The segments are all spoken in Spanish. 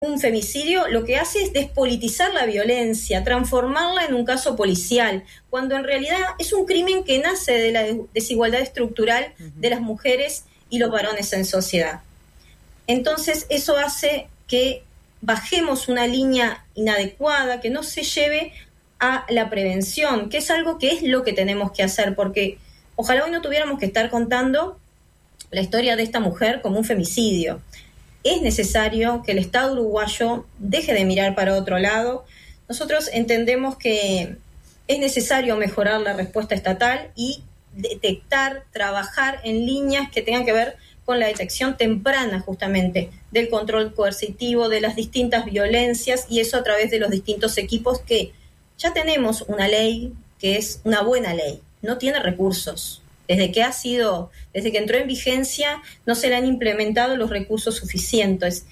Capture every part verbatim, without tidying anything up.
un femicidio lo que hace es despolitizar la violencia, transformarla en un caso policial, cuando en realidad es un crimen que nace de la desigualdad estructural de las mujeres y los varones en sociedad. Entonces eso hace que bajemos una línea inadecuada, que no se lleve a la prevención, que es algo que es lo que tenemos que hacer, porque ojalá hoy no tuviéramos que estar contando la historia de esta mujer como un femicidio. Es necesario que el Estado uruguayo deje de mirar para otro lado. Nosotros entendemos que es necesario mejorar la respuesta estatal y detectar, trabajar en líneas que tengan que ver con la detección temprana justamente del control coercitivo, de las distintas violencias, y eso a través de los distintos equipos que ya tenemos una ley que es una buena ley, no tiene recursos. Desde que ha sido, desde que entró en vigencia, no se le han implementado los recursos suficientes.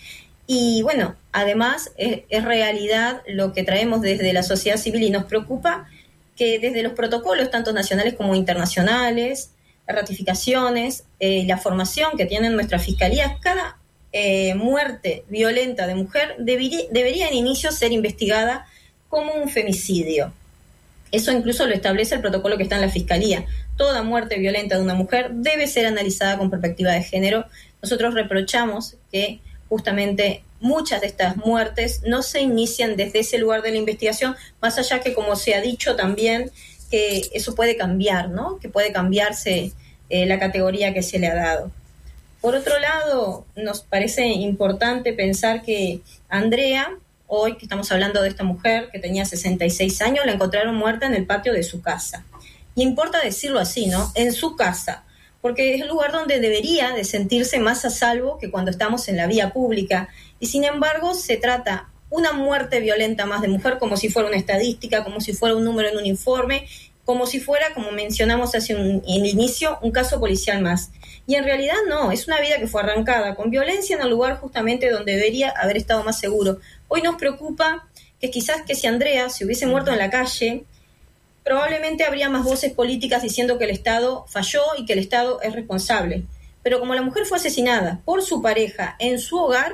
Y bueno, además es, es realidad lo que traemos desde la sociedad civil y nos preocupa que desde los protocolos, tanto nacionales como internacionales, las ratificaciones, eh, la formación que tienen nuestras fiscalías, cada eh, muerte violenta de mujer debería, debería en inicio ser investigada como un femicidio. Eso incluso lo establece el protocolo que está en la Fiscalía. Toda muerte violenta de una mujer debe ser analizada con perspectiva de género. Nosotros reprochamos que justamente muchas de estas muertes no se inician desde ese lugar de la investigación, más allá que, como se ha dicho también, que eso puede cambiar, ¿no? Que puede cambiarse eh, la categoría que se le ha dado. Por otro lado, nos parece importante pensar que Andrea, hoy que estamos hablando de esta mujer que tenía sesenta y seis años, la encontraron muerta en el patio de su casa. Y importa decirlo así, ¿no? En su casa, porque es el lugar donde debería de sentirse más a salvo que cuando estamos en la vía pública. Y sin embargo, se trata una muerte violenta más de mujer como si fuera una estadística, como si fuera un número en un informe, como si fuera, como mencionamos hace un, en el inicio, un caso policial más. Y en realidad no, es una vida que fue arrancada con violencia en el lugar justamente donde debería haber estado más seguro. Hoy nos preocupa que quizás que si Andrea se hubiese muerto en la calle, probablemente habría más voces políticas diciendo que el Estado falló y que el Estado es responsable. Pero como la mujer fue asesinada por su pareja en su hogar,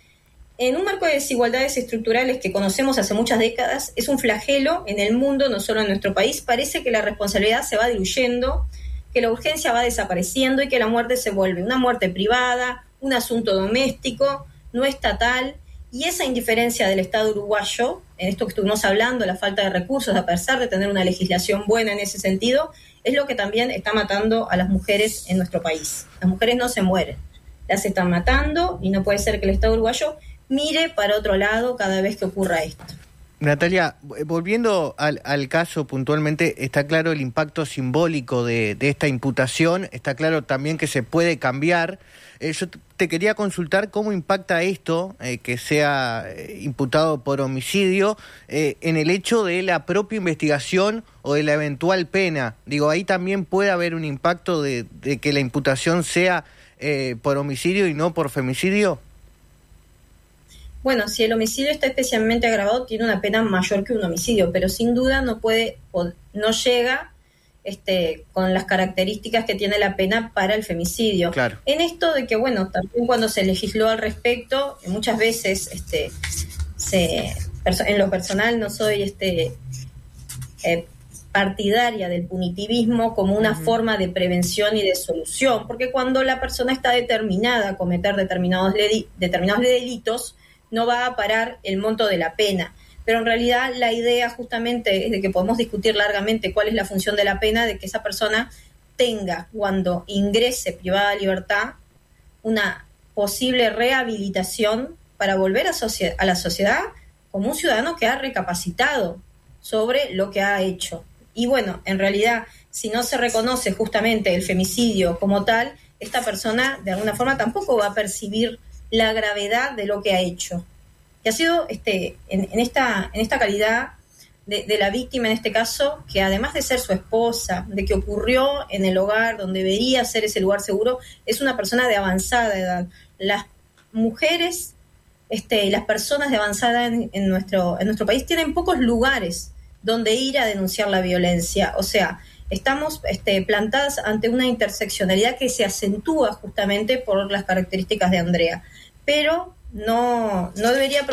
en un marco de desigualdades estructurales que conocemos hace muchas décadas, es un flagelo en el mundo, no solo en nuestro país. Parece que la responsabilidad se va diluyendo, que la urgencia va desapareciendo y que la muerte se vuelve una muerte privada, un asunto doméstico, no estatal. Y esa indiferencia del Estado uruguayo, en esto que estuvimos hablando, la falta de recursos, a pesar de tener una legislación buena en ese sentido, es lo que también está matando a las mujeres en nuestro país. Las mujeres no se mueren, las están matando y no puede ser que el Estado uruguayo mire para otro lado cada vez que ocurra esto. Natalia, volviendo al, al caso puntualmente, está claro el impacto simbólico de, de esta imputación, está claro también que se puede cambiar. Eh, yo te quería consultar cómo impacta esto, eh, que sea eh, imputado por homicidio, eh, en el hecho de la propia investigación o de la eventual pena. Digo, ahí también puede haber un impacto de, de que la imputación sea eh, por homicidio y no por femicidio. Bueno, si el homicidio está especialmente agravado, tiene una pena mayor que un homicidio, pero sin duda no puede, no llega este, con las características que tiene la pena para el femicidio. Claro. En esto de que, bueno, también cuando se legisló al respecto, muchas veces, este, se, en lo personal no soy este, eh, partidaria del punitivismo como una uh-huh. forma de prevención y de solución, porque cuando la persona está determinada a cometer determinados, ledi- determinados delitos, no va a parar el monto de la pena. Pero en realidad la idea justamente es de que podemos discutir largamente cuál es la función de la pena, de que esa persona tenga, cuando ingrese privada de libertad, una posible rehabilitación para volver a, socie- a la sociedad como un ciudadano que ha recapacitado sobre lo que ha hecho. Y bueno, en realidad, si no se reconoce justamente el femicidio como tal, esta persona de alguna forma tampoco va a percibir la gravedad de lo que ha hecho. Y ha sido este, en, en, esta, en esta calidad de, de la víctima, en este caso, que además de ser su esposa, de que ocurrió en el hogar donde debería ser ese lugar seguro, es una persona de avanzada edad. Las mujeres, este, las personas de avanzada en, en, nuestro, en nuestro país tienen pocos lugares donde ir a denunciar la violencia. O sea, estamos este, plantadas ante una interseccionalidad que se acentúa justamente por las características de Andrea. Pero no, no debería